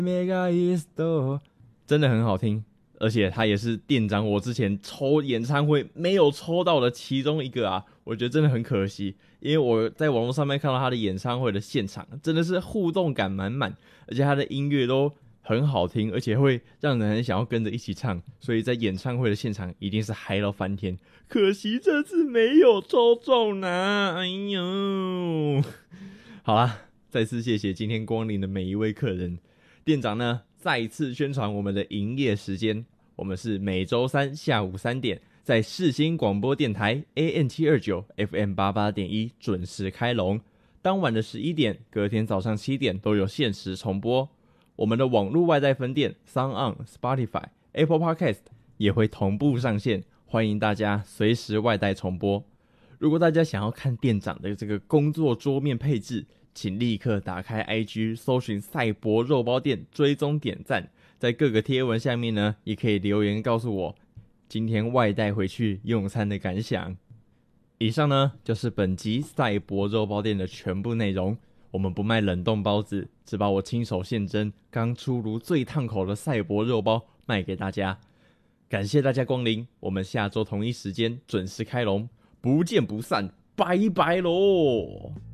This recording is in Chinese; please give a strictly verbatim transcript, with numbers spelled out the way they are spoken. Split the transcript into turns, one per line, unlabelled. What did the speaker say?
真的很好听，而且他也是店长我之前抽演唱会没有抽到的其中一个啊，我觉得真的很可惜，因为我在网络上面看到他的演唱会的现场，真的是互动感满满，而且他的音乐都很好听，而且会让人很想要跟着一起唱，所以在演唱会的现场一定是嗨到翻天。可惜这次没有抽中呢，哎呦！好啦，再次谢谢今天光临的每一位客人。店长呢，再一次宣传我们的营业时间，我们是每周三下午三点，在世新广播电台 A M 七二九 F M 八八点一准时开笼。当晚的十一点，隔天早上七点都有限时重播。我们的网络外带分店 SoundOn、Spotify、Apple Podcast 也会同步上线，欢迎大家随时外带重播。如果大家想要看店长的这个工作桌面配置，请立刻打开 I G 搜寻赛博肉包店，追踪点赞，在各个贴文下面呢，也可以留言告诉我今天外带回去用餐的感想。以上呢就是本集赛博肉包店的全部内容。我们不卖冷冻包子，只把我亲手现蒸刚出炉最烫口的赛博肉包卖给大家。感谢大家光临，我们下周同一时间准时开笼，不见不散，拜拜喽！